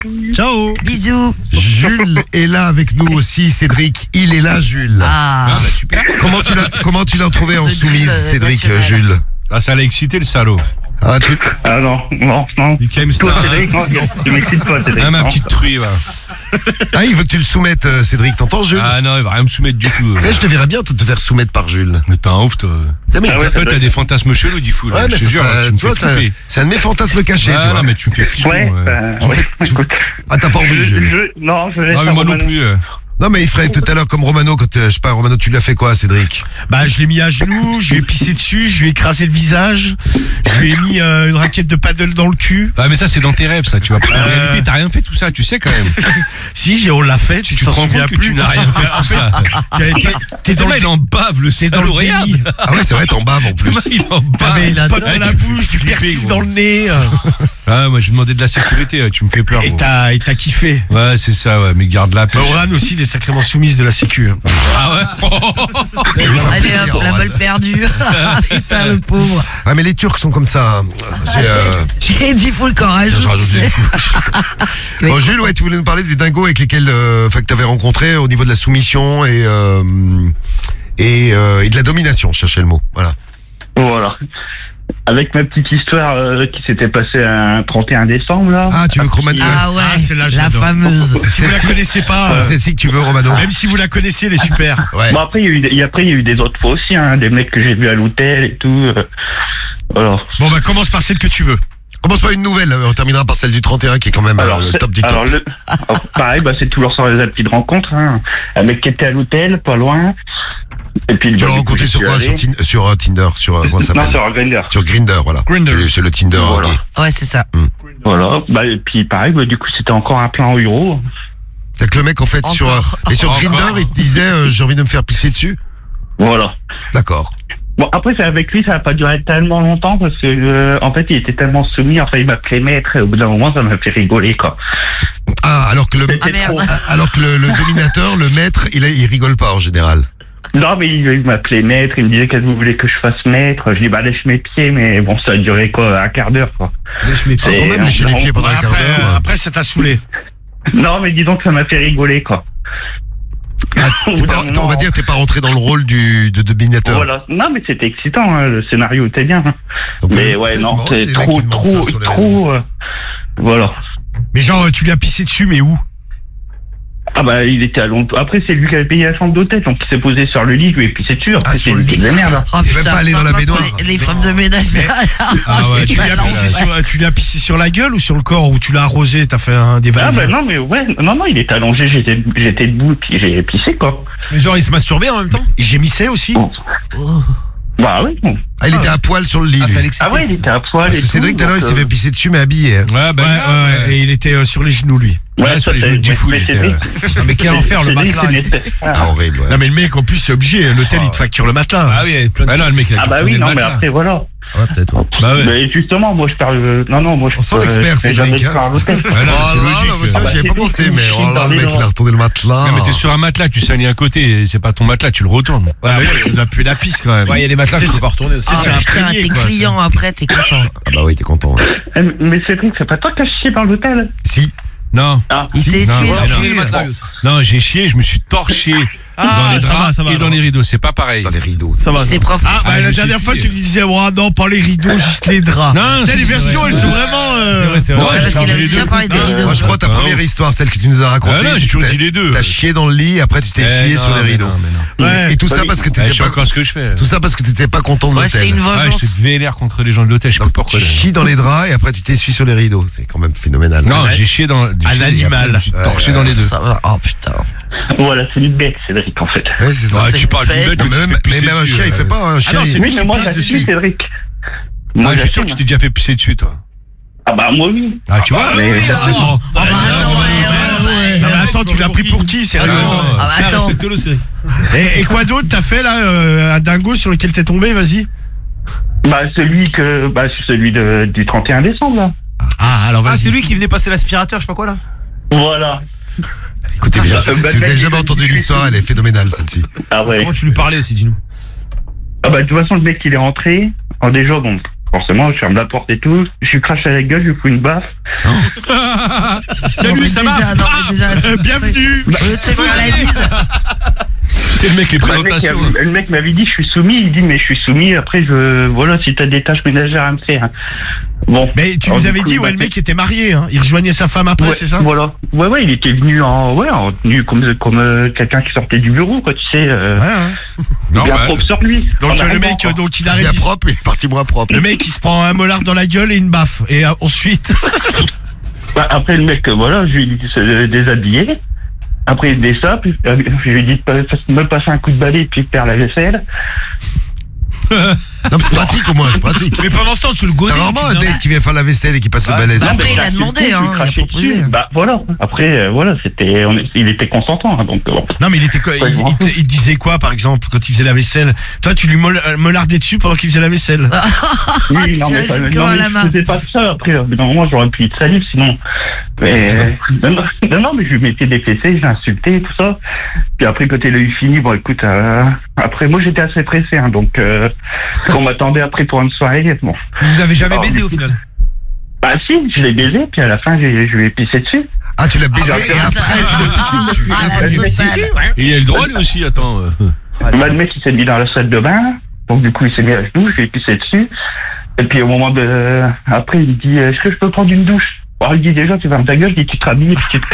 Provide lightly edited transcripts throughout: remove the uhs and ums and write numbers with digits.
Ciao. Bisous. Jules est là avec nous aussi, Cédric. Il est là, Jules. Ah, super. Comment tu l'as trouvé en Le soumise, Jules Cédric, national. Jules? Ah, ça l'a excité le salaud. Ah, Non. Du Keemstar. Toi, Cédric, non, tu m'excites pas, Cédric. Ah, ma non. petite truie, va. il veut que tu le soumettes, Cédric. T'entends, Jules? Ah non, il va rien me soumettre du tout. Tu sais, je te verrais bien te faire soumettre par Jules. Mais t'es un ouf, toi. Non, mais Ah ouais, Toi, t'as des fantasmes chelous, du fou. ouais, mais je te jure, tu me tu vois, fais flipper. c'est un de mes fantasmes cachés, tu Ah vois. non, mais tu me fais flipper. Ouais, moi. écoute. Ah, t'as pas envie, Jules? Non, je laisse Ah, mais ça moi non Romano. plus. Non, mais il ferait tout à l'heure comme Romano, quand, je sais pas, Romano, tu l'as fait quoi, Cédric? Bah, je l'ai mis à genoux, je lui ai pissé dessus, je lui ai écrasé le visage, je lui ai mis une raquette de paddle dans le cul. Ah, mais ça, c'est dans tes rêves, ça, tu vois. Parce qu'en réalité, t'as rien fait tout ça, tu sais, quand même. Si, on l'a fait, tu Tu te t'en rends souviens compte que plus. tu n'as rien fait tout ça. T'es dans le il en bave, le t'es dans le salaud, regarde. déni. Ah ouais, c'est vrai, t'en baves en plus. Il en bave. T'avais une pote adore. dans la tu bouche, fais du flipper, persil gros. dans le nez. Ah, moi, je lui demandais de la sécurité, tu me fais peur. Et gros. t'as bah, Ouais, c'est ça, ouais, mais garde la pêche. Oran aussi, il est sacrément soumise de la sécu. Ah ouais. allez hop, la balle perdue. Putain, le pauvre. Ah, mais les Turcs sont comme ça. Hein. Et du full courage. Je rajoute une couche. Bon, Jules, ouais, tu voulais nous parler des dingos avec lesquels, que t'avais rencontrés au niveau de la soumission et de la domination, je cherchais le mot. Voilà. Voilà. Avec ma petite histoire qui s'était passée un 31 décembre, là. Ah, tu veux que Romano... Ah ouais, Ah, celle-là, la j'adore. fameuse. Si vous la connaissez pas, C'est celle que tu veux, Romano. même si vous la connaissez, elle est super. Ouais. Bon, après, il y a eu des autres fois aussi, hein, des mecs que j'ai vus à l'hôtel et tout. Voilà. Bon, bah, commence par celle que tu veux. Commence par une nouvelle, on terminera par celle du 31 qui est quand même le top du top. Alors, pareil, bah, c'est toujours sur les applis de rencontre. Hein. Un mec qui était à l'hôtel, pas loin. Et puis, Tu bah, l'as du rencontré coup, sur j'y quoi? suis allé. Sur Tinder, sur comment ça Non, s'appelle? sur Grindr. Sur Grindr, voilà. Grindr. C'est le Tinder Voilà. gay. Ouais, c'est ça. Voilà. Bah, et puis, pareil, bah, du coup, c'était encore un plein euro. C'est que le mec, en fait, sur Encore. Grindr, il te disait j'ai envie de me faire pisser dessus. Voilà. D'accord. Bon, après, avec lui, ça n'a pas duré tellement longtemps parce que, en fait, il était tellement soumis. Enfin, il m'appelait maître et au bout d'un moment, ça m'a fait rigoler, quoi. Ah, alors que Ah merde. le dominateur, le maître, il rigole pas en général. Non, mais il m'appelait maître, il me disait qu'est-ce que vous voulez que je fasse maître. Je dis, bah, lèche mes pieds, mais bon, ça a duré quoi, un quart d'heure, quoi. Lèche mes pieds. Quand même, lécher les pieds pendant un quart d'heure. Après, ça t'a saoulé. Non, mais disons que ça m'a fait rigoler, quoi. Au bout d'un On moment, va dire, t'es pas rentré dans le rôle de dominateur. Voilà. Non, mais c'était excitant, hein, le scénario était bien. Hein. Donc, Mais ouais, non, marrant, c'est les mecs qui demandent ça sur les réseaux. voilà. Mais genre, tu lui as pissé dessus, mais où? Ah bah, il était à Londres. Après, c'est lui qui avait payé la chambre d'hôtel, donc il s'est posé sur le lit, lui, et puis c'est sûr. Après, sur c'est le une lit. de la merde. Hein. Oh Il est même putain, pas allé dans la sympa baignoire. pour les femmes de ménage. Ah ouais, Et tu lui as pissé sur la gueule ou sur le corps? Ou tu l'as arrosé, t'as fait des Ah va-et-vient? bah non, mais ouais, non, il était allongé, j'étais debout, puis j'ai pissé, quoi. Mais genre, il se masturbait en même temps? J'ai missé aussi. Bah oui. Bon. Ah, il était à poil sur le lit. lui. Ah ouais, il était à poil. Parce et que Cédric, tout à l'heure, il donc, s'est fait pisser dessus, mais habillé. Hein. Ouais, bah, Ouais, et il était sur les genoux, lui. Ouais, sur les genoux du fou, il était. Mais quel enfer, le matelas. Ah, horrible. Ouais. Non, mais le mec, en plus, c'est obligé. L'hôtel, il te facture le matelas. Ah oui, plein de. Ah non, le mec, il a Ah bah cartonné oui, le non, mais matelas. après, voilà. Ouais, peut-être. Ouais. Bah ouais. Mais justement, moi, je parle. Non, moi, je On sent l'expert, je fais jamais Cédric, le soir à l'hôtel. Ouais, non, Oh c'est là logique. là, tiens, j'y avais pas pensé, mais oh là, dans le les mec, il a draps. retourné le matelas. Non, mais t'es sur un matelas, tu salis un côté, et c'est pas ton matelas, tu le retournes. Ouais, mais ça doit puer la pisse quand même. Ouais, il y a des matelas qu'il faut pas retourner aussi. Tu sais, c'est Oh, un putain, premier, t'es quoi, client après, t'es content. Ah bah oui, t'es content. Hein. Mais Cédric, c'est pas toi qui as chié dans l'hôtel? Si. Non. Ah, Il s'est non, essuyé ouais, le non. cul. Les matelas, lui aussi. Non, j'ai chié, je me suis torché dans les ça draps va, ça va, et dans alors. les rideaux, c'est pas pareil. Dans les rideaux. Ça va. C'est propre. Ah, bah, Ah, je la me dernière suis fois, fait. tu me disais, oh non, pas les rideaux, juste les draps. Non, T'as les versions, elles sont vraiment. C'est vrai, c'est vrai. Ouais, Ouais, j'ai parce qu'il changé avait les déjà deux. parlé des rideaux. Moi, je crois ta Ah, première ouais. histoire, celle que tu nous as racontée. Ah non, j'ai toujours dit les deux. T'as chié dans le lit, après tu t'es essuyé sur les rideaux. Ouais. Et tout ça parce que Je t'étais sais pas. encore ce que je fais. Tout ça parce que t'étais pas content de Ouais, c'est l'hôtel. une Ah, je vengeance. te vénère contre les gens de l'hôtel, je sais pas Donc pourquoi. tu chies dans les draps et après tu t'essuies sur les rideaux. C'est quand même phénoménal. Non, j'ai chié dans. Un animal. Je me suis torché dans les deux. Ça va. Oh putain. voilà, c'est une bête, Cédric, en fait. Ouais, c'est ça. Ouais, c'est tu une parles d'une bête. bête, tu te Mais fais pisser même un dessus, chien, il fait pas un chien. non, c'est il- lui Oui, mais qui moi, pisse j'assume, dessus. Cédric. Ah, Moi, je suis sûr que tu j'assume. t'es déjà fait pisser dessus, toi. Ah bah, moi, oui. Ah, tu vois? Mais Attends. Oh bah attends, ouais. Non, mais attends, tu l'as pris pour qui, sérieux? non. Ah bah attends. Respecte-le, c'est. Et quoi d'autre t'as fait là, un dingo sur lequel t'es tombé, vas-y? bah, celui du 31 décembre, là. Ah, alors Ah, vas-y. c'est lui qui venait passer l'aspirateur, je sais pas quoi là. Voilà. Écoutez bien, Bah, si vous avez jamais entendu l'histoire, elle est phénoménale celle-ci. Ah ouais. Comment tu lui parlais aussi, dis-nous. Ah bah, de toute façon, le mec, il est rentré. Déjà, bon, forcément, je ferme la porte et tout. Je suis craché à la gueule, je lui fous une baffe. Salut, ça va? Bienvenue. C'est pas la bise. C'est le mec, les présentations. Le mec m'avait dit, je suis soumis. Il dit, mais je suis soumis. Après, voilà, si t'as des tâches ménagères à me faire. Bon. Mais tu nous avais dit, le mec était marié, hein. Il rejoignait sa femme après, c'est ça? Voilà. Ouais, il était venu en tenue comme quelqu'un qui sortait du bureau, quoi, tu sais. Non, bien propre sur lui. Donc le mec, donc il arrive. Bien propre, il est parti moins propre. Le mec, il se prend un molar dans la gueule et une baffe. Et ensuite. Après, le mec, voilà, je lui ai dit de se déshabiller. Après, il désape. Je lui ai dit de me passer un coup de balai et puis de faire la vaisselle. Non, mais c'est pratique au moins, c'est pratique. Mais pendant ce temps, tu le godis. T'as rarement un date qui vient faire la vaisselle et qui passe le balai. Après, il a demandé, hein, il a proposé. Bah voilà. Après, voilà, il était consentant, hein, donc. Bon. Non, mais il disait quoi, par exemple, quand il faisait la vaisselle? Toi, tu lui molardais dessus pendant qu'il faisait la vaisselle. Oui, non, mais je faisais pas ça. Après, normalement, j'aurais pu être salif, sinon. Mais, non, mais je lui mettais des fessées, je l'insultais, tout ça. Puis après, quand il a eu fini, bon, écoute, après, moi, j'étais assez pressé, hein, donc, on m'attendait après pour une soirée, bon. Vous avez jamais baisé au final? Bah si, je l'ai baisé, puis à la fin, je lui ai pissé dessus. Ah, tu l'as baisé et après, tu l'as pissé dessus. Et il a le droit, lui aussi, attends. Le mec, il s'est mis dans la salle de bain, donc du coup, il s'est mis à genoux, je lui ai pissé dessus. Et puis au moment de... Après, il me dit, est-ce que je peux prendre une douche? Alors, il dit déjà, tu fermes ta gueule, tu te rhabilles et puis tu te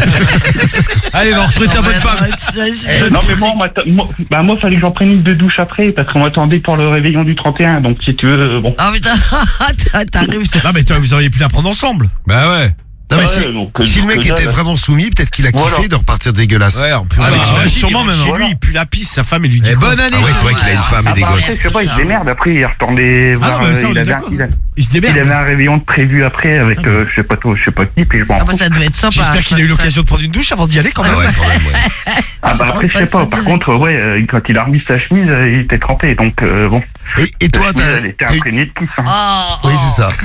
casses. Allez, va retrouver ta bonne femme. Non, mais moi, fallait que j'en prenne une de douche après, parce qu'on m'attendait pour le réveillon du 31, donc si tu veux, bon. Ah, putain, t'arrives. Non, mais toi, vous auriez pu la prendre ensemble. Bah ouais. Non, mais si le mec était vraiment soumis, peut-être qu'il a kiffé de repartir dégueulasse. Ouais, en plus. Ah, mais t'imagines, sûrement même. chez lui, il pue la pisse, sa femme, et lui dit. Bonne année. Ah ouais, c'est vrai qu'il a une femme et des Après, gosses. je sais pas, il se démerde, après, il est retourné voir, mais ça, on est d'accord. Il se démerde. il avait un réveillon de prévu après avec, je sais pas qui, puis je m'en Ah, bah, fous. ça devait être sympa. J'espère qu'il a eu l'occasion de prendre une douche avant d'y aller quand même. Ouais, quand même, ouais. Ah bah après, je sais pas, par contre, ouais, quand il a remis sa chemise, il était trempé, donc bon. Et toi, elle était imprégnée de pisse, hein. Oh, Oui, c'est ça.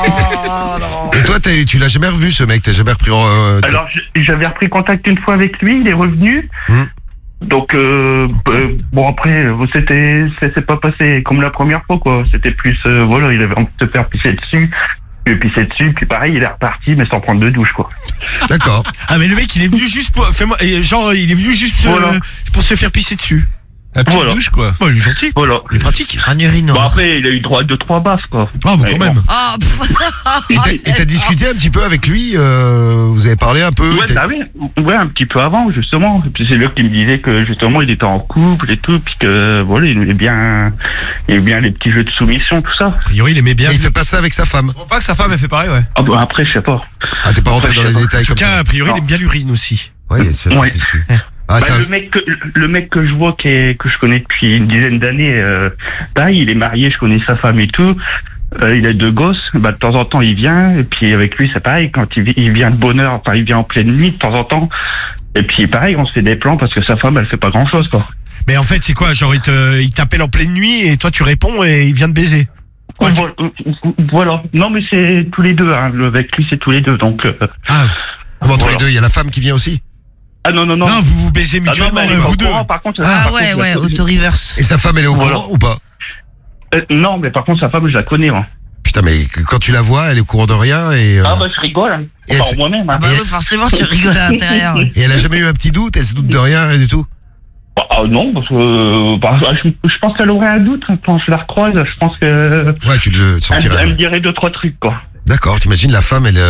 Et toi, tu l'as jamais revu, ce mec? T'as jamais repris Alors, j'avais repris contact une fois avec lui, il est revenu. Donc, bon, après, ça s'est pas passé comme la première fois, quoi. C'était plus, voilà, il avait envie de se faire pisser dessus. Il pissait dessus, puis pareil, il est reparti, mais sans prendre de douche, quoi. D'accord. Ah, mais le mec, il est venu juste pour. Genre, il est venu juste pour se faire pisser dessus. La petite Voilà. douche, quoi. Bon, il est gentil. Voilà. Il est pratique. un urinoir. Bon, après, il a eu droit à 2-3 baffes, quoi. Ah, bah Mais quand bon. même. Ah, Et t'as discuté un petit peu avec lui, vous avez parlé un peu? Ouais, bah oui, ouais, un petit peu avant, justement. Et puis c'est lui qui me disait que, justement, il était en couple et tout, puis que, voilà, il aimait bien les petits jeux de soumission, tout ça. A priori, il aimait bien. Et il fait pas ça avec sa femme. Je crois pas que sa femme, elle fait pareil, ouais. Ah, bah, après, je sais pas. Ah, t'es pas rentré dans les détails En tout comme cas, ça? a priori, il aime bien l'urine aussi. Ouais, il se fait Ouais. pisser dessus. Ah, Bah, ça... le mec que je vois, que je connais depuis une dizaine d'années, pareil, il est marié, je connais sa femme et tout. Il a 2 gosses. Bah, de temps en temps, il vient. Et puis, avec lui, c'est pareil. Quand il vient de bonne heure, enfin, il vient en pleine nuit, de temps en temps. Et puis, pareil, on se fait des plans parce que sa femme, elle fait pas grand chose, quoi. Mais en fait, c'est quoi? Genre, il t'appelle en pleine nuit et toi, tu réponds et il vient de baiser. Quoi, Voilà. Non, mais c'est tous les deux, hein. Avec lui, c'est tous les deux. Donc, Ah, Entre Voilà. les deux, il y a la femme qui vient aussi. ah non, non, vous baisez Ah non, mutuellement, mais elle est pas vous au deux. courant, par contre, Ah, par ouais, contre, ouais, auto-reverse. Et sa femme, elle est au Voilà. courant ou pas? Non, mais par contre, sa femme, je la connais, moi. Putain, mais quand tu la vois, elle est au courant de rien et... Ah, bah, je rigole, hein. Et elle Enfin, fait- moi-même, hein. Ah, bah oui, forcément, tu rigoles à l'intérieur. Et elle a jamais eu un petit doute? Elle se doute de rien, rien du tout? Ah non, parce que je pense qu'elle aurait un doute hein, quand je la recroise. Je pense que Ouais, tu le sentirais. elle me dirait 2-3 trucs, quoi. D'accord, t'imagines la femme, elle...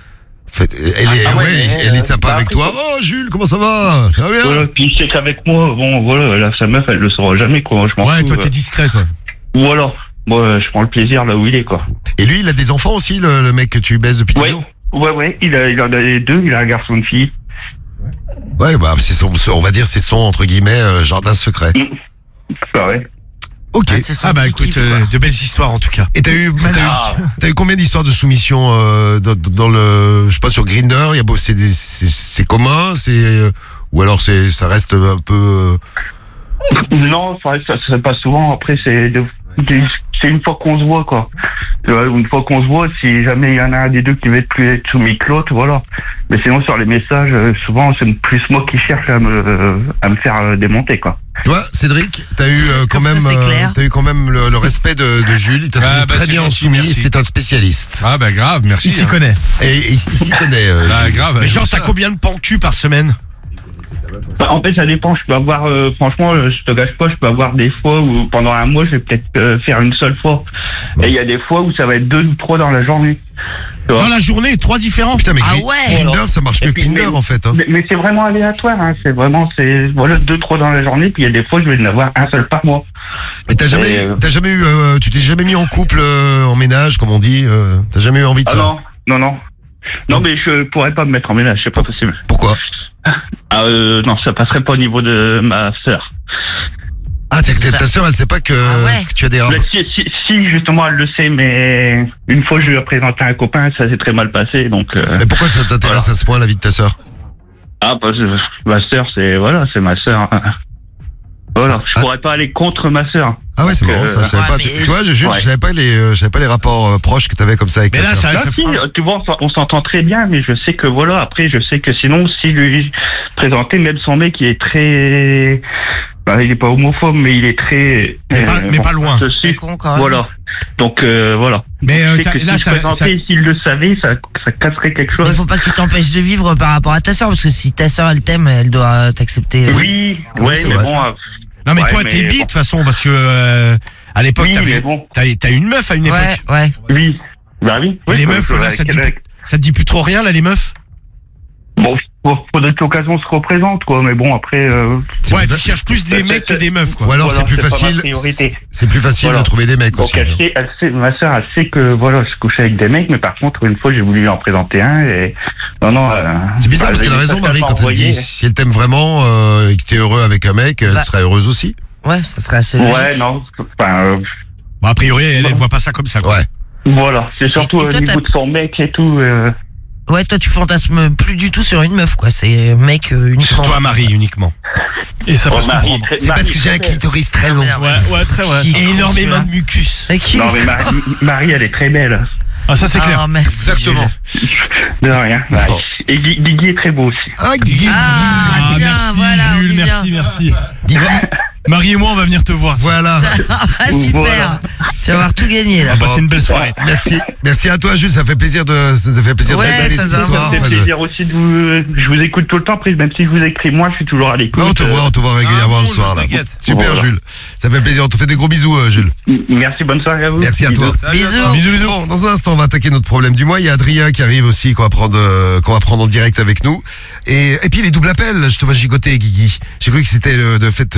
elle est sympa bah, avec après, toi. Oh, Jules, comment ça va? Ça va bien? Voilà, puis c'est qu'avec moi, bon, voilà, là, sa meuf, elle le saura jamais, quoi. Je m'en Ouais, fous, toi, t'es discret, toi. Voilà. Moi, je prends le plaisir là où il est, quoi. Et lui, il a des enfants aussi, le mec que tu baises depuis 10 Ouais, ans? ouais, il en a 2, il a un garçon et une fille. Ouais, bah, c'est on va dire, c'est son, entre guillemets, jardin secret. Bah ouais. Ok. Ah, c'est son Ah, bah petit écoute, kiff, quoi. de belles histoires en tout cas. Et t'as eu combien d'histoires de soumission dans le, je sais pas, sur Grindr? C'est commun, ou alors ça reste un peu. Non, ça se passe souvent. Après, c'est c'est une fois qu'on se voit, quoi. Une fois qu'on se voit, si jamais il y en a un des deux qui va être plus être soumis que l'autre, voilà. Mais sinon, sur les messages, souvent, c'est plus moi qui cherche à me faire démonter, quoi. Toi, Cédric, t'as eu quand Comme même, ça, c'est clair. t'as eu quand même le respect de Jules. Il t'a trouvé très c'est bien gentil, soumis. merci. C'est un spécialiste. Ah bah grave, merci. Il s'y hein. connaît. Et il s'y connaît. Ah, Jules. grave. Mais genre, ça. t'as combien de pans-cul par semaine? Bah, en fait, ça dépend. Je peux avoir, franchement, je te gâche pas, je peux avoir des fois où pendant un mois, je vais peut-être faire une seule fois. Et il y a des fois où ça va être 2 ou 3 dans la journée. Tu vois. Dans la journée, 3 différents. Putain, mais Ah ouais. Tinder, ça marche Et mieux que puis, Tinder mais- en fait. Hein. Mais c'est vraiment aléatoire. Hein. C'est vraiment, voilà, 2-3 dans la journée. Puis il y a des fois, je vais en avoir un seul par mois. Et t'as jamais eu, tu t'es jamais mis en couple, en ménage, comme on dit. T'as jamais eu envie de Ah ça. non, mais je pourrais pas me mettre en ménage. C'est pas possible. Pourquoi? Ah, non, ça passerait pas au niveau de ma sœur. Ah, ta sœur, elle sait pas que, Ah ouais. que tu as des rapports. Si, justement, elle le sait, mais une fois, je lui ai présenté un copain, ça s'est très mal passé, donc. Mais pourquoi ça t'intéresse Voilà. à ce point la vie de ta sœur? Ah, parce que ma sœur, c'est ma sœur. Voilà, je pourrais pas aller contre ma sœur. Ah ouais, c'est marrant ça. Je savais ouais, pas. mais- Tu vois, Jules, Ouais. je savais pas les rapports proches que t'avais comme ça avec Mais ta là, sœur. ça, Ah, ça si, fera- tu vois, on s'entend très bien, mais je sais que voilà, après, je sais que sinon, si lui présentait, même son mec, il est très, bah, il est pas homophobe, mais il est très, mais pas loin. C'est ceci, con quand même. voilà. Donc, voilà. Mais Je sais t'as- que là, s'il ça, présentait, s'il le savait, ça casserait quelque Il chose. faut pas que tu t'empêches de vivre par rapport à ta sœur, parce que si ta sœur elle t'aime, elle doit t'accepter. Oui, ouais, c'est mais vrai. bon. Non, mais ouais, toi, mais t'es bi de bon. toute façon, parce que à l'époque, Oui, t'avais, mais bon. t'as une meuf à une époque. Ouais. Oui. Bah oui. Et les Oui, meufs, parce que là, ça te, avec- dit, ça te dit plus trop rien, là, les meufs? Bon, faudrait que l'occasion se représente, quoi. Mais bon, après. Ouais, tu cherches plus des mecs que des meufs, quoi. Ou alors voilà, c'est plus pas ma facile. priorité. C'est plus facile Voilà. de trouver des mecs Donc aussi. elle sait, ma sœur, elle sait que voilà, je couchais avec des mecs, mais par contre, une fois, j'ai voulu lui en présenter un et non. C'est bizarre bah, parce qu'elle a j'ai raison, Marie, totalement quand elle envoyé. dit si elle t'aime vraiment et que t'es heureux avec un mec, elle Bah. sera heureuse aussi. Ouais, ça serait assez logique. Ouais, non. Enfin, Bon, a priori, elle voit pas ça comme ça, quoi. Ouais. voilà. C'est surtout Et au toi, niveau de son mec et tout. Ouais, toi tu fantasmes plus du tout sur une meuf, quoi. C'est mec uniquement. Sur toi, Marie, uniquement. Et ça peut Oh, se Marie, comprendre. très- C'est parce Marie, que j'ai un très belle. clitoris très long. Ouais, très ouais. Et énormément de mucus. Avec qui? Non, mais Marie, elle est très belle. Ah, ça c'est clair. Ah, merci. Exactement. De rien. Marie. Bon. Et Guigui est très beau aussi. Ah, Guigui. Ah, tiens, merci voilà, on Jules, y merci, vient. merci. Guigui. Marie et moi, on va venir te voir. Voilà. Ah, super. Voilà. Tu vas avoir tout gagné là. On va passer une belle soirée. Merci à toi, Jules. Ça fait plaisir de Ouais, révéler ça cette va, histoire. Ça me fait Enfin, plaisir aussi de vous. Je vous écoute tout le temps, après, même si je vous écris moi, je suis toujours à l'écoute. on te voit régulièrement Ah, le bon, soir là. t'inquiète. Super, Voilà. Jules. Ça fait plaisir. On te fait des gros bisous, Jules. Merci, bonne soirée à vous. Merci à toi. Bisous. Bisous, bisous. Bon, dans un instant, on va attaquer notre problème du mois. Il y a Adrien qui arrive aussi, qu'on va prendre en direct avec nous. Et puis les doubles appels, je te vois gigoter, Guigui. J'ai cru que c'était de fait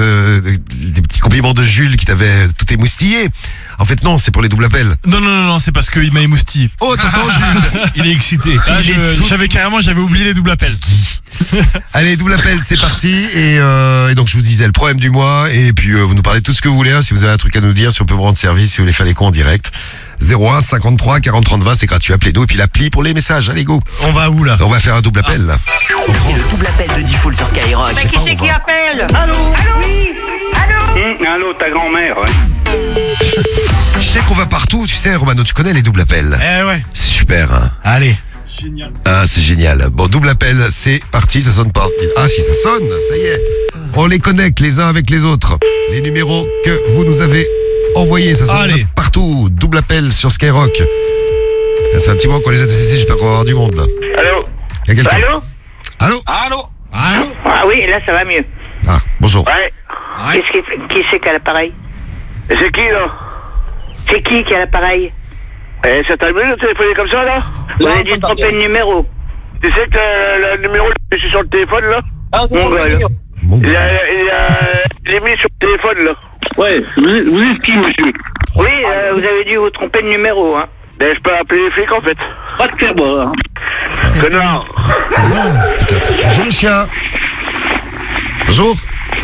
des petits compliments de Jules qui t'avait tout émoustillé. En fait, non, c'est pour les doubles appels. Non, c'est parce qu'il m'a émoustillé. Oh, t'entends, Jules? Il est excité. Ah, Il est tout- j'avais oublié les doubles appels. Allez, double appel, c'est parti. Et donc, je vous disais le problème du mois. Et puis, vous nous parlez de tout ce que vous voulez. Hein, si vous avez un truc à nous dire, si on peut vous rendre service, si vous voulez faire les cons en direct. 01 53 40 30 20, c'est gratuit. Appelez-nous. Et puis l'appli pour les messages. Allez, go. On va où, là? On va faire un double appel, là. C'est le double appel de Diffoul sur Skyrock. Qui c'est qui appelle? Allô? Oui? Allô? Allô, ta grand-mère, ouais. Je sais qu'on va partout, tu sais, Romano, tu connais les doubles appels. Eh ouais. C'est super, hein. Allez. Ah, c'est génial. Bon, double appel, c'est parti, ça sonne pas. Ah, si, ça sonne, ça y est. On les connecte les uns avec les autres. Les numéros que vous nous avez envoyés, ça sonne Allez. partout. Double appel sur Skyrock. Ça fait un petit moment qu'on les a testés, j'espère qu'on va avoir du monde. Allô? Il y a quelqu'un. Allô? Allô? Allô? Allô? Ah oui, là, ça va mieux. Ah, bonjour. Ouais. Ouais. Qui c'est qui a l'appareil? C'est qui, là? C'est qui a l'appareil? Ça t'amuse de téléphoner comme ça, là? Vous avez dû tromper le numéro. Tu sais que le numéro, je suis sur le téléphone, là? Ah, c'est Mon Il gars. est mis sur le téléphone, là. Ouais, vous êtes qui, monsieur? Oui, vous avez dû vous tromper de numéro, hein. Ben, je peux appeler les flics, en fait. Pas de faire boire. Connard. Peut-être. Bonjour, le chien. Bonjour.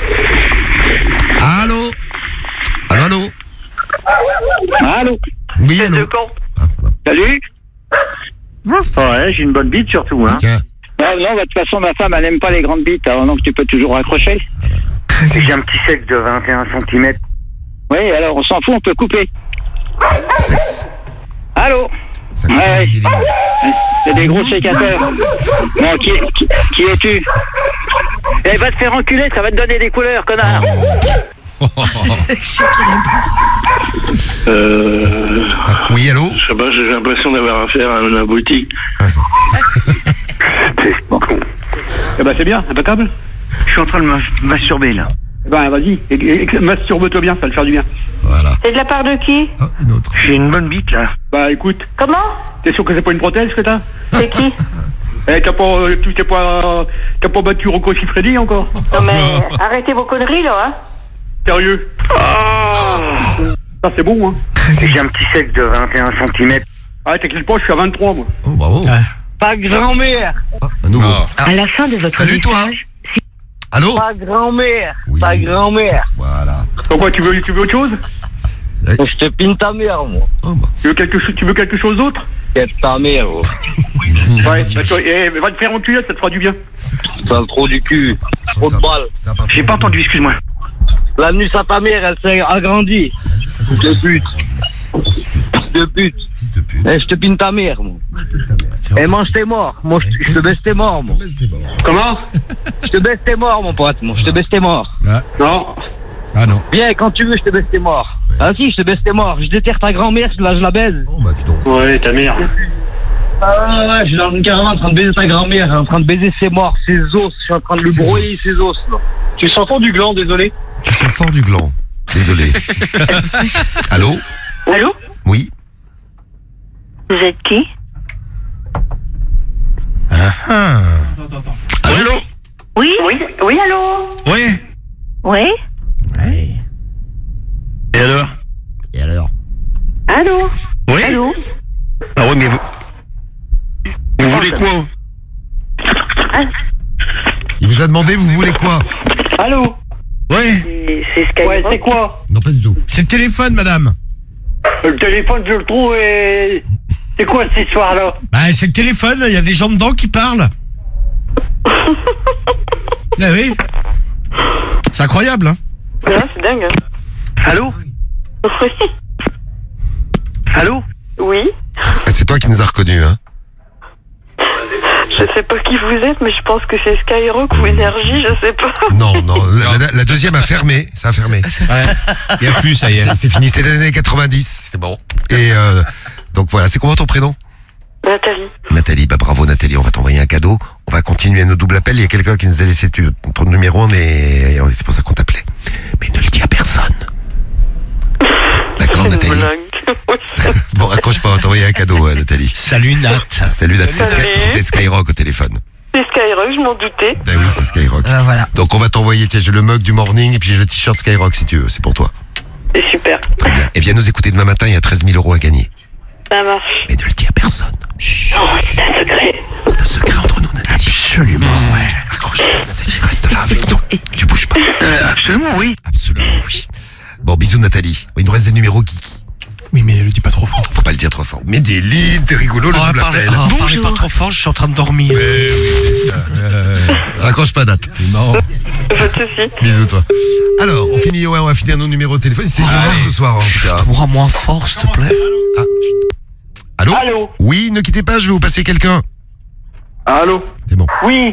Allô? Allô, allô? Allô? Oui, allô? con. Ah, voilà. Salut. Ouais, j'ai une bonne bite, surtout, hein. Tiens. Non, de toute façon, ma femme, elle n'aime pas les grandes bites, alors donc tu peux toujours raccrocher. J'ai un petit sexe de 21 cm. Oui, alors on s'en fout, on peut couper. Sexe. Allô? Ça coupe Ouais. des lignes. C'est des gros sécateurs. Non, qui es-tu? Eh, va te faire enculer, ça va te donner des couleurs, connard. Oui, allô? Je sais pas, j'ai l'impression d'avoir affaire à une boutique. Eh ben, c'est bien, impeccable. Je suis en train de me masturber là. Eh ben, vas-y, masturbe-toi bien, ça va te faire du bien. Voilà. C'est de la part de qui? Ah, une autre. J'ai une bonne bite là. Bah, écoute, Comment? t'es sûr que c'est pas une prothèse que t'as? C'est qui? Eh, t'as pas battu Rocco Siffredi encore? Non mais arrêtez vos conneries là, hein. Sérieux? Ça, c'est bon, hein. J'ai un petit sexe de 21 cm. Ah, t'inquiète pas, je suis à 23, moi. Oh, bravo. Pas grand-mère. Ah, un nouveau. À la fin de votre Salut, toi. Allô? Pas grand-mère. Oui. Pas grand-mère. Voilà. Pourquoi, tu veux autre chose? Je te pine ta mère, moi. Oh, bah. Tu veux quelque chose d'autre? Quelle ta mère, moi. Ouais, bah, toi, va te faire enculer, ça te fera du bien. Sale trop du cul. Trop de balles. J'ai pas entendu, excuse-moi. La nuit à ta mère, elle s'est agrandie. De pute. De pute. Eh, je te pine ta mère, moi. Et mange tes morts. Moi, je te baisse tes morts, moi. Comment? Je te baisse tes morts, mon pote, moi. Je te baisse tes morts. Non. Ah non. Viens, quand tu veux, je te baisse tes morts. Ah si, je te baisse tes morts. Je déterre ta grand-mère, je la baise. Oh, bah, dis donc. Ouais, ta mère. Ah ouais, je suis dans une caravane en train de baiser ta grand-mère, en train de baiser ses morts, ses os. Je suis en train de lui Ses broyer os. ses os, là. Tu sens fort du gland, désolé. Tu sens fort du gland. Désolé. Allô? Allô? Oui? Vous êtes qui? Ah. Allô? Oui? Oui, allô? Oui. Oui? Et alors? Et alors? Allô? Oui. Allô? Ah oui, mais vous voulez quoi? Il vous a demandé, vous voulez quoi? Allô? Oui. C'est Skyrock. Ouais, c'est quoi? Non, pas du tout. C'est le téléphone, madame. Le téléphone, je le trouve et... C'est quoi cette histoire-là? Bah, c'est le téléphone, il y a des gens dedans qui parlent. Ah oui. C'est incroyable, hein. Ouais, c'est dingue. Hein. Allô? Oui. Allô? Oui. Ah, c'est toi qui nous as reconnus, hein? Je sais pas qui vous êtes, mais je pense que c'est Skyrock ou Énergie, je sais pas. Non, non. La deuxième a fermé. Ça a fermé. Il y a plus, ça y est. C'est fini. C'était les années 90. C'était bon. Et donc voilà. C'est comment ton prénom? Nathalie. Nathalie. Bah bravo Nathalie. On va t'envoyer un cadeau. On va continuer nos doubles appels. Il y a quelqu'un qui nous a laissé ton numéro. C'est pour ça qu'on t'appelait. Mais ne le dis à personne. D'accord, C'est une Nathalie. blague. Bon, raccroche pas. On va t'envoyer un cadeau, Nathalie. Salut, Nat. Salut Nat. Salut. C'était Skyrock au téléphone. C'est Skyrock, je m'en doutais. Ben oui, c'est Skyrock. Voilà. Donc on va t'envoyer, tiens, j'ai le mug du morning et puis j'ai le t-shirt Skyrock si tu veux, c'est pour toi. C'est super. Très bien. Et viens nous écouter demain matin, il y a 13 000 € à gagner. Ça marche. Mais ne le dis à personne. Chut. Non, c'est un secret. C'est un secret entre nous, Nathalie. Absolument, ouais. Accroche-toi, Nathalie, reste là avec nous. Tu bouges pas. Absolument, oui. Absolument, oui. Bon, bisous, Nathalie. Il nous reste des numéros Kiki. Oui, mais le dis pas trop fort. Faut pas le dire trop fort. Mais des lignes, t'es rigolo, le double appel. Parlez pas trop fort, je suis en train de dormir. Raccroche pas, Nat. Non. Pas de soucis. Bisous, toi. Alors, on va finir nos numéros de téléphone. C'est souvent ce soir, en tout cas. Moi, moins fort, s'il te plaît. Ah, chut. Allô? Allô? Oui, ne quittez pas, je vais vous passer quelqu'un. Allô? C'est bon. Oui.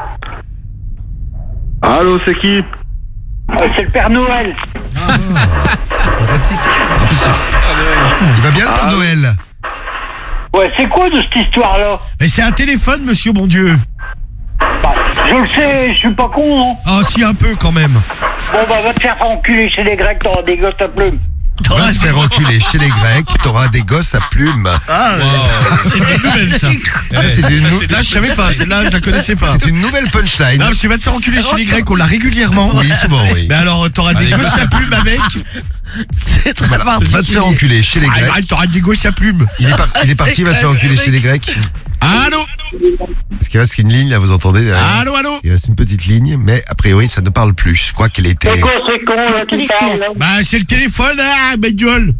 Allô, c'est qui? C'est le Père Noël. Fantastique. En plus, il va bien le Père Noël. Ouais, c'est quoi de cette histoire-là? Mais c'est un téléphone, monsieur, bon Dieu. Bah, je le sais, je suis pas con, non? Ah, si, un peu quand même. Bon, bah, va te faire enculer chez les Grecs, t'auras des gosses à plumes. Va te faire enculer chez les Grecs, t'auras des gosses à plumes. Ah, c'est une bonne nouvelle, ça. Là, je savais pas, celle-là, je la connaissais pas. C'est une nouvelle punchline. Non, parce que tu vas te faire enculer chez les Grecs, on l'a régulièrement. Oui, souvent, oui. Mais alors, t'auras des gosses à plumes avec. C'est très particulier. Va te faire enculer chez les Grecs. Ah, t'auras des gosses à plumes. Il est parti, va te faire enculer chez les Grecs. Allô? Parce qu'il reste une ligne, là, vous entendez? Allô? Il reste une petite ligne, mais a priori, ça ne parle plus. Je crois qu'elle était... C'est quoi, c'est con, là, qui parle, là? Bah, c'est le téléphone, ah, ma gueule.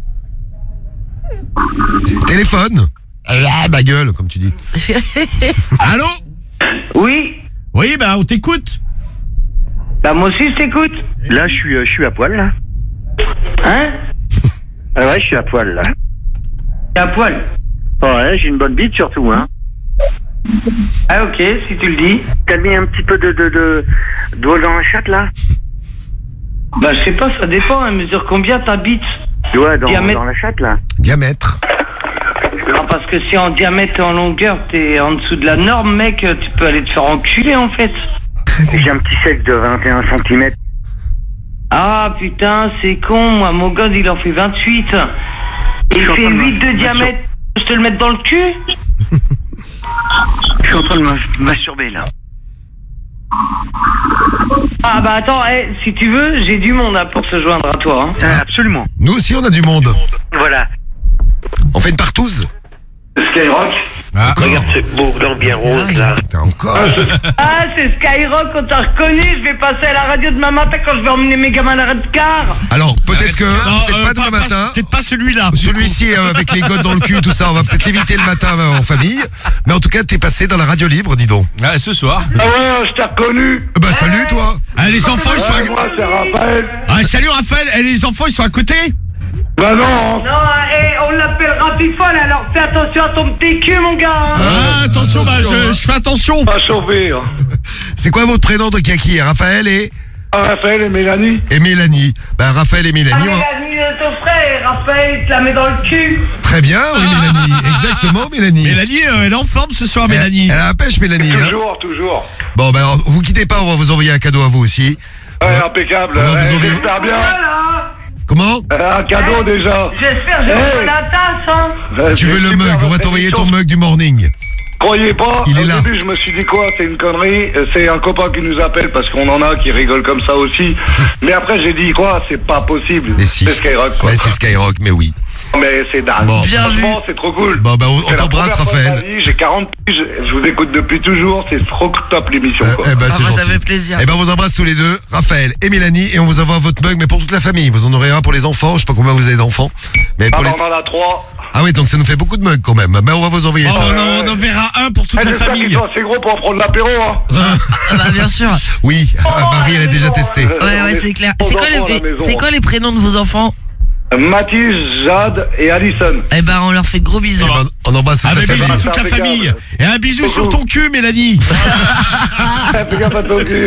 Téléphone. Ah, ma gueule, comme tu dis. Allô? Oui. Oui, bah, on t'écoute. Bah, moi aussi, je t'écoute. Là, je suis à poil, là. Hein? Ah ouais, je suis à poil, là. T'es à poil. Ouais, j'ai une bonne bite surtout, hein. Ah ok, si tu le dis. T'as mis un petit peu de d'eau dans la chatte, là? Bah je sais pas, ça dépend, elle mesure combien ta bite? Ouais, dans Diamètre. la chatte, là. Diamètre. Non, parce que si en diamètre et en longueur, t'es en dessous de la norme, mec, tu peux aller te faire enculer, en fait. J'ai un petit sexe de 21 cm. Ah, putain, c'est con, moi, mon god, il en fait 28. Il fait 8 de diamètre. Je te le mette dans le cul? Je suis en train de masturber, là. Ah, bah attends, si tu veux, j'ai du monde là, pour se joindre à toi. Hein. Absolument. Nous aussi, on a du monde. Voilà. On fait une partouze. Skyrock. Regarde ce beau blanc bien rose, là. T'as encore. Ah, c'est Skyrock, on t'a reconnu. Je vais passer à la radio demain matin quand je vais emmener mes gamins à la car. Alors, peut-être que. Peut-être pas demain matin. Peut-être pas celui-là. Celui-ci, avec les godes dans le cul, tout ça, on va peut-être l'éviter le matin en famille. Mais en tout cas, t'es passé dans la radio libre, dis donc. Ah, ce soir. Ah ouais, je t'ai reconnu. Bah, salut, toi. Ah, les enfants, ils sont Moi, c'est Raphaël. Ah, salut Raphaël. Et les enfants, ils sont à côté? Bah non. Non, on l'appelle Rapifol, alors fais attention à ton petit cul, mon gars. Hein. Ah, attention, bah, je fais attention. Pas chauffé. Hein. C'est quoi votre prénom de Kaki? Raphaël et. Raphaël et Mélanie. Et Mélanie. Bah, Raphaël et Mélanie. Mélanie de ton frère, Raphaël, il te la met dans le cul. Très bien, oui, Mélanie. Exactement, Mélanie. Mélanie, elle est en forme ce soir, Mélanie. Elle a la pêche, Mélanie. Hein. Toujours. Bon, ben, alors, vous quittez pas, on va vous envoyer un cadeau à vous aussi. Ouais, impeccable. On va vous envoyer. J'espère bien. Voilà. Comment? Un cadeau déjà. J'espère que j'ai la tasse, hein. Tu veux le mug? On va t'envoyer ton mug du morning. Croyez pas, Il est au là. début je me suis dit quoi, c'est une connerie, c'est un copain qui nous appelle parce qu'on en a qui rigolent comme ça aussi. Mais après j'ai dit quoi, c'est pas possible. Mais si. C'est Skyrock quoi. Mais c'est Skyrock, mais oui. Mais c'est dingue. Bon. Bien vu. Franchement, c'est trop cool. Bon, bah, on C'est la t'embrasse, première fois de Raphaël. ma vie, j'ai 40 piges, je vous écoute depuis toujours, c'est trop top l'émission quoi. Eh ben, c'est Ah, gentil. ça fait plaisir. Eh ben, on vous embrasse tous les deux, Raphaël et Mélanie, et on vous envoie votre mug, mais pour toute la famille. Vous en aurez un pour les enfants, je sais pas combien vous avez d'enfants. Mais pour les... On en a 3. Ah oui, donc ça nous fait beaucoup de mugs quand même. Ben, on va vous envoyer Oh ça. non, on en verra un pour toute la J'espère famille. qu'ils sont assez gros pour prendre l'apéro hein. Ah bah bien sûr. Oui, Marie, elle a déjà testé. Ouais, c'est clair. Aux C'est quoi, enfants à la maison, c'est quoi les prénoms de vos enfants? Mathis, Jade et Alison. Eh ben, on leur fait de gros bisous. Eh ben, on embrasse toute Ah, la mais bisous famille. toute la famille. Et un bisou sur ton cul, Mélanie. Fais gaffe à ton cul.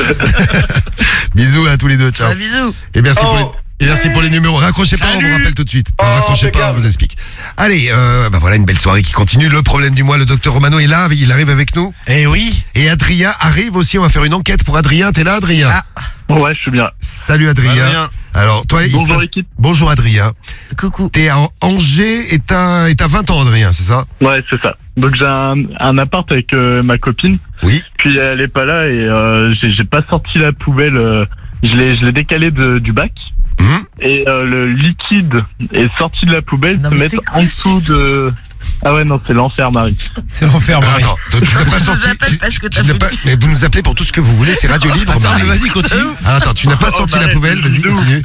Bisous à tous les deux, ciao. Ah, bisous. Et merci pour les... Et merci pour les numéros. Raccrochez pas, on Salut. vous rappelle tout de suite. Enfin, raccrochez pas, on vous explique. Allez, bah voilà une belle soirée qui continue. Le problème du mois, le docteur Romano est là, il arrive avec nous. Eh oui. Et Adrien arrive aussi, on va faire une enquête pour Adrien. T'es là, Adrien? Ouais, je suis bien. Salut Adrien. Adrien. Alors, toi, Bonjour l'équipe. Bonjour Adrien. Coucou. T'es à Angers et t'as 20 ans, Adrien, c'est ça? Ouais, c'est ça. Donc j'ai un appart avec ma copine. Oui. Puis elle est pas là et j'ai pas sorti la poubelle. Je l'ai décalé du bac. Mhm. Et le liquide est sorti de la poubelle, Non, se mais mettre c'est quoi en dessous de... Ah ouais, non, c'est l'enfer, Marie. C'est l'enfer, Marie. Attends, tu n'as pas Je vous sorti. appelle parce que t'as n'as fait- pas- mais vous nous appelez pour tout ce que vous voulez, c'est radio libre. Attends, Marie. mais vas-y, continue. Ah, attends, tu n'as pas sorti la poubelle, vas-y, continue.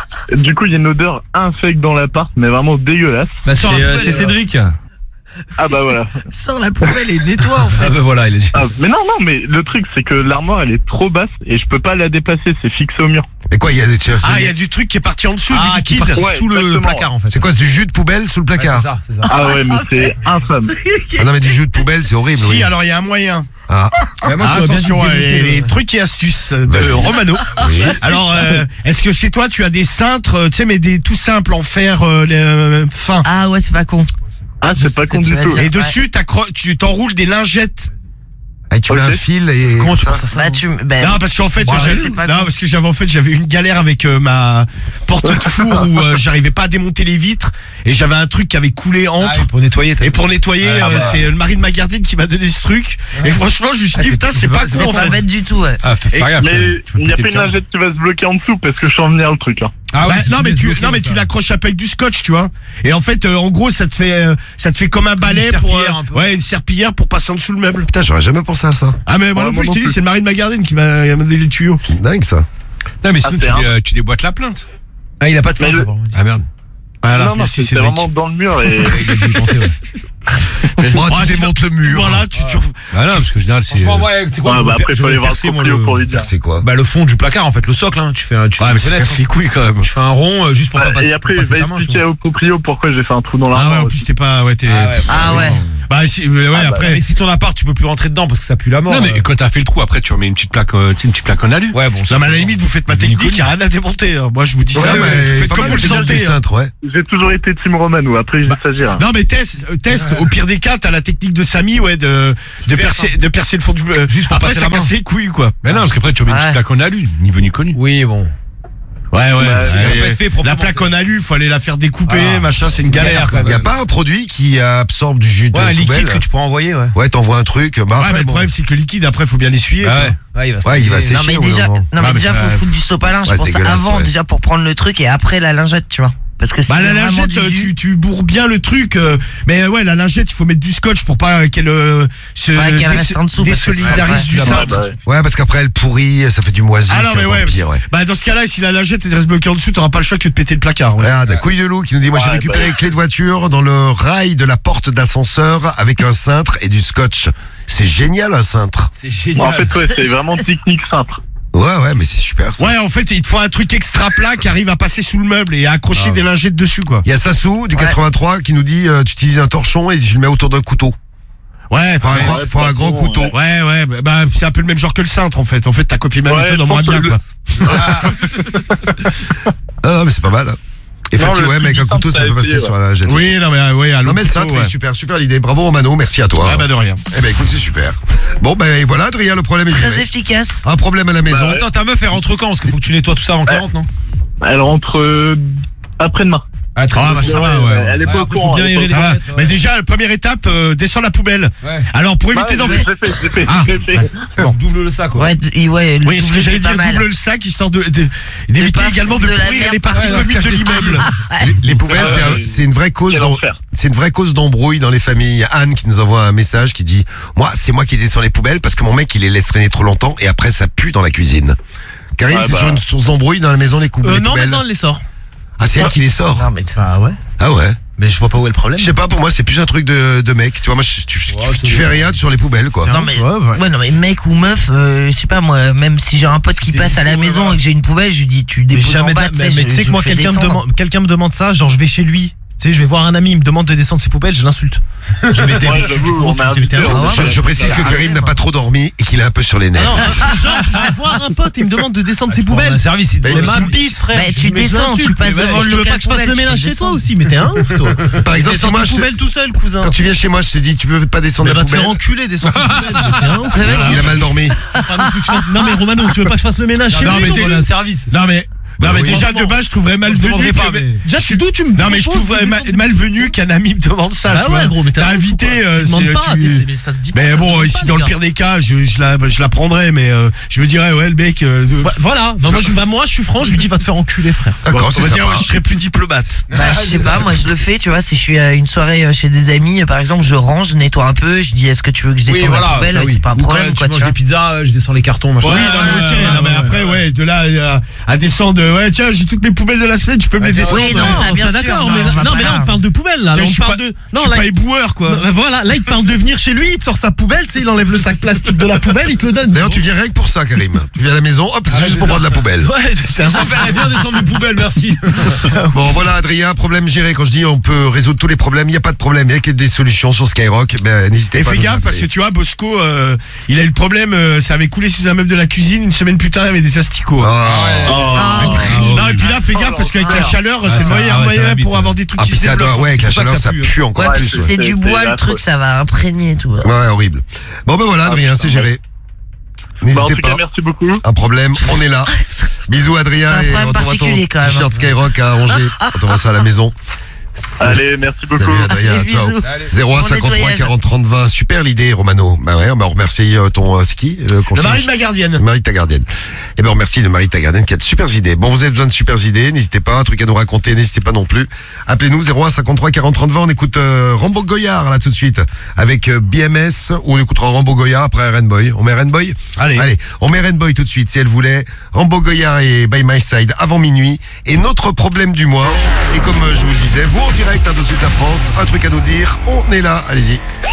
Du coup, il y a une odeur infecte dans l'appart, mais vraiment dégueulasse. Bah, c'est Cédric. Ah bah voilà. Sors la poubelle et nettoie en fait. Ah bah voilà, il a dit. Ah, mais non, mais le truc, c'est que l'armoire, elle est trop basse et je peux pas la déplacer, c'est fixé au mur. Mais quoi, il y a des... Ah, il y a du truc qui est parti en dessous, du qui est liquide. parti Ouais, sous le exactement. placard en fait. C'est quoi, c'est du jus de poubelle sous le placard? C'est ça. Ah ouais, mais c'est infâme. Ah non, mais du jus de poubelle, c'est horrible. Si, oui. alors il y a un moyen. Ah, Ouais, moi, Ah, je dois bien attention, te dégoûter, les trucs et astuces de Vas-y. Romano. oui. Alors, est-ce que chez toi tu as des cintres, tu sais, mais des tout simples en fer fin. Ah ouais, c'est pas con. Ah, Je c'est pas sais con que tu du vas tout. dire. Et dessus, tu t'enroules des lingettes. Ah, tu mets un fil et... Comment tu ça. penses à ça? Bah tu. Bah, Non, parce qu'en fait, Ouais, c'est pas non, con. parce que j'avais une galère avec ma porte de four où j'arrivais pas à démonter les vitres et j'avais un truc qui avait coulé entre. Pour nettoyer. Et pour nettoyer, c'est le mari de ma gardienne qui m'a donné ce truc. Et franchement, je me suis dit, putain, c'est pas con c'est en pas fait. bête du tout, ouais. Ah, fais gaffe. Mais il n'y a pas une lingette qui va se bloquer en dessous parce que je sens venir le truc là. Ah Bah, ouais, non mais tu l'accroches un peu avec du scotch, tu vois. Et en fait en gros ça te fait comme un balai pour serpillière, un peu. ouais, une serpillière pour passer en dessous le meuble. Putain, j'aurais jamais pensé à ça. Ah mais moi Ouais, non moi plus, je non te dis, plus. c'est le mari de ma gardienne qui m'a donné les tuyaux. Dingue, ça. Non, mais sinon, c'est tu déboîtes la plainte. Ah, il a pas de Mais plainte. le- pardon. Ah merde. Voilà, non, merci, c'était Cédric. vraiment dans le mur et. Oh, tu démontes le mur. Voilà, tu Bah non, parce que en général, c'est. Franchement, ouais, tu sais quoi, Après, il faut aller voir le proprio pour lui dire. C'est quoi? Bah, le fond du placard, en fait, le socle, hein. Tu fais un. Ouais, mais ça casse les couilles quand même. Je fais un rond juste pour pas passer. Et après, pour je passer vais ta main, tu expliquer vois. au proprio pourquoi j'ai fait un trou dans Ah ouais, l'armoire. en plus t'es pas, ouais, t'es. Ah ouais. Bah si, ouais, après. Mais si ton appart, tu peux plus rentrer dedans parce que ça pue la mort. Non, mais quand t'as fait le trou, après, tu remets une petite plaque, une petite plaque en alu. Ouais, bon. Non, mais à la limite, vous faites ma technique, y a rien à démonter. Hein. Moi, je vous dis ça, Ouais, mais vous mais faites pas comme mal vous le de gens du sentez. Hein. cintre, ouais. J'ai toujours été Team Romano, après il s'agira. Non, mais teste. Au pire des cas, t'as la technique de Samy, ouais, de percer le fond du. Juste pour après, passer ça la main. casse les couilles, quoi. Mais non, parce qu'après, tu remets une petite plaque en alu, ni venu connu. Oui, bon. Ouais, ça peut être fait la proprement, plaque c'est- en alu, faut aller la faire découper, Ah, machin, c'est une c'est galère, quoi. Il y a pas un produit qui absorbe du jus de Ouais, un poubelle? liquide que tu peux envoyer, ouais. Ouais, t'envoies un truc. Bah, Ouais, après, mais le bon. problème, c'est que le liquide, après, faut bien l'essuyer. Ah ouais. Ouais, il va Ouais, il va sécher. Non mais au bout déjà, d'un moment. non mais mais déjà ça- faut foutre du sopalin, je Ouais, pense c'est dégueulasse, avant ouais. déjà pour prendre le truc et après la lingette, tu vois. Parce que c'est Bah la vraiment lingette, du jus. tu bourres bien le truc, mais ouais, la lingette, il faut mettre du scotch pour pas qu'elle se Ouais, qu'elle reste en dessous, parce que désolidarise c'est- du ouais, cintre. Ouais, parce qu'aaprès elle pourrit, ça fait du moisi. Ah non, c'est mais encore ouais, pire, ouais. bah dans ce cas-là, si la lingette elle reste bloquée en dessous, t'auras pas le choix que de péter le placard. Ouais. Regarde, couille de loup qui nous dit, moi j'ai Ouais, récupéré les clés de voiture dans le rail de la porte d'ascenseur avec un cintre et du scotch. C'est génial un cintre. C'est Bon, génial. en fait, ouais, c'est vraiment technique simple. Ouais, mais c'est super ça. Ouais, en fait, il te faut un truc extra plat qui arrive à passer sous le meuble et à accrocher des lingettes dessus, quoi. Il y a Sassou du Ouais. 83 qui nous dit, tu utilises un torchon et tu le mets autour d'un couteau. Ouais, Faut un grand couteau. ouais, bah c'est un peu le même genre que le cintre en fait. En fait, t'as copié ma Ouais, méthode en je moins pense bien, que quoi. Ah, mais c'est pas mal. Hein. Et Non, Fatih, le ouais, mais avec un plus couteau, simple, ça peut ça a passer été, sur la lingette. Oui, non, mais ouais, à Non, mais le l'autre cintre, couteau, ouais. super l'idée. Bravo Romano, merci à toi. Ouais, bah de rien. Eh ben écoute, c'est super. Bon, ben voilà, Adrien, le problème est Très géré. efficace. Un problème à la maison. ouais. Attends, ta meuf, elle rentre quand? Parce qu'il faut que tu nettoies tout ça avant qu'elle rentre, non? Elle rentre après-demain. Ah, très Ah, bien. bah ça va, ouais. Elle est pas au Après, courant. faut bien elle est aérer pas Ça les va. toilettes, ouais. Mais déjà, la première étape, descends la poubelle. Ouais. Alors, pour au éviter courant. d'en Ouais, faire. je l'ai fait. Ah, Double le sac, Ouais, ouais, le Oui, ce que double, j'allais c'est pas dire, mal. double le sac, histoire d'éviter pas également de foutre de la pourrir merde les parties partout. communes de l'immeuble. Les poubelles, c'est une vraie cause Quel enfer. c'est une vraie cause d'embrouille dans les familles. Il y a Anne qui nous envoie un message qui dit, c'est moi qui descends les poubelles parce que mon mec, il les laisse traîner trop longtemps et après, ça pue dans la cuisine. Karine, Ouais, c'est bah. toujours une source d'embrouille dans la maison, les poubelles. non, poubelles. maintenant, elle les sort. Ah, c'est elle qui les sort. Non, mais ah ouais. Ah ouais. Mais je vois pas où est le problème. Je sais pas, pour moi, c'est plus un truc de mec. Tu vois, moi, tu fais rien sur les poubelles, quoi. Non mais, Ouais. non mais mec ou meuf, je sais pas moi, même si j'ai un pote qui passe à la maison et que j'ai une poubelle, je lui dis tu Mais déposes en jamais bas, de la- mais tu sais je que moi, fais quelqu'un descendre. me demande ça, genre je vais chez lui. Tu sais, je vais voir un ami, il me demande de descendre ses poubelles, je l'insulte. Je vais Ouais, j'avoue, on a invité Je précise que Karim n'a pas trop dormi et qu'il est un peu sur les nerfs. Non, genre, je vais voir un pote, il me demande de descendre ses poubelles. Un service, il Mais Mais si- ma bite, frère. Bah, tu Mais je descends, l'insulte. tu passes Mais devant le tu veux local pas que je fasse poubelle, le tu ménage peux chez toi descendre. aussi, mais t'es un ouf, toi. Par exemple, Descends si moi, ta je te- poubelle tout seul, cousin. quand tu viens chez moi, je te dis, tu peux pas descendre Mais la va te faire poubelle. enculer, descends ta poubelle, mais t'es un ouf. Le mec, Il a mal dormi. Non mais Romano, tu veux pas que je fasse le ménage chez Non, lui mais donc t'es- un service. Non, mais. Non, mais oui. déjà, de base, je trouverais malvenu pas, que. mais... Déjà, d'où tu me Non, mais je trouverais malvenu qu'un ami me demande ça. Bah tu vois. ouais, gros, mais t'as invité. tu demandes pas, mais ça se dit pas. Mais ça bon, se dit ici pas, dans les le gars. pire des cas, je la prendrais, mais je me dirais, ouais, le mec. Ouais, voilà, non, moi je suis franc, je lui dis va te faire enculer, frère. D'accord, on c'est va dire, sympa. je serais plus diplomate. Bah, je sais pas, moi je le fais, tu vois, si je suis à une soirée chez des amis, par exemple, je range, je nettoie un peu, je dis est-ce que tu veux que je descende la poubelle, c'est pas un problème quoi, tu manges vois. des pizzas, je descends les cartons, machin. Oui, non, mais ok, non, mais après, ouais, de là à descendre, ouais, tiens, j'ai toutes mes poubelles de la semaine, tu peux me les descendre. Oui, non, ça bien sûr. d'accord, Non, mais on va non, pas mais là là. on parle de poubelle là, Tiens, on je suis parle pas- de je suis pas éboueur, quoi. Voilà, là il te parle de venir chez lui, il te sort sa poubelle, tu sais, il enlève le sac plastique de la poubelle, il te le donne. D'ailleurs, tu viens rien que pour ça, Karim. Tu viens à la maison, hop, c'est juste pour prendre la poubelle. Ouais, t'es un Viens descendre mes poubelles, merci. Bon, voilà, Adrien, problème géré. Quand je dis on peut résoudre tous les problèmes, il n'y a pas de problème. Il y a que des solutions sur Skyrock. Ben, n'hésitez Et pas. à fais nous gaffe parce que appeler. tu vois, Bosco, il a eu le problème, ça avait coulé sous un meuble de la cuisine, une semaine plus tard, il y avait des asticots. Non, et puis là, fais gaffe parce qu'avec la chaleur, c'est le meilleur moyen pour avoir des trucs Ah, qui puis se ça doit, développent. ouais, avec la C'est pour chaleur, ça que pue encore Ouais, plus. puis Ouais. c'est du bois le affreux. truc, ça va imprégner tout. Ouais, horrible. Bon, ben voilà, Adrien, c'est géré. Bah, en N'hésitez tout cas, pas. merci beaucoup. Un problème, on est là. Bisous, Adrien. C'est un Et problème on t'envoie ton particulier, quand même. t-shirt Skyrock à Angers. On t'envoie ça à la maison. Allez, merci beaucoup. Salut Adrien, Allez, ciao. bisous. 01 53 40 30 20. Super l'idée, Romano. Bah ouais, on va remercier ton c'est qui le mari de ma gardienne. Le mari de ta gardienne. Eh ben on remercie le mari de ta gardienne qui a de super idées. Bon, vous avez besoin de super idées, n'hésitez pas, un truc à nous raconter, n'hésitez pas non plus. Appelez-nous 01 53 40 30 20. On écoute Rambo Goyard là tout de suite avec BMS, ou on écoutera Rambo Goyard après Rainboy. On met Rainboy. Allez, on met Rainboy tout de suite si elle voulait. Rambo Goyard et By My Side avant minuit. Et notre problème du mois. Et comme je vous le disais, vous en direct, tout de suite à France, un truc à nous dire, on est là, allez-y.